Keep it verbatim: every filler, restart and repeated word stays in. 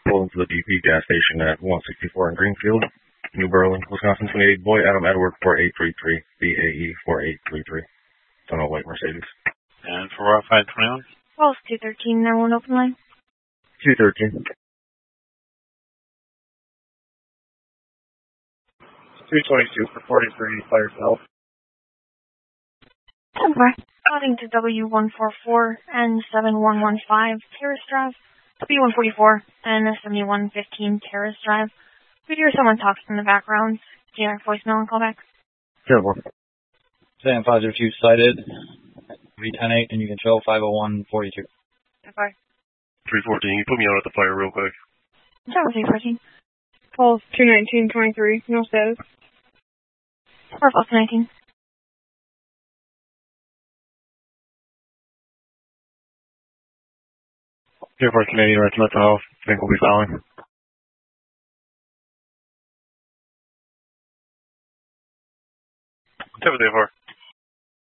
Pull into the B P gas station at one sixty-four in Greenfield, New Berlin, Wisconsin, twenty-eight. Boy, Adam Edward, four eight three three, B A E four eight three three. Don't know, white Mercedes. And for R five twenty-one? Pulse two thirteen, now one open line. two thirteen. two twenty-two for forty-three, fire south. Over. Routing to W one forty-four and seven one one five, Terrace Drive. W one forty-four and seventy-one fifteen, Terrace Drive. We hear someone talks in the background. Generic voicemail and callback. Terrible. Sam five zero two sighted. V ten eight, and you can show five oh one forty-two. Over. three fourteen, you put me out at the fire real quick. Tower three fourteen. Pulse two nineteen twenty-three, no status. Or Pulse nineteen. Here for Canadian Reds Mental Health. I think we'll be following. Whatever they are.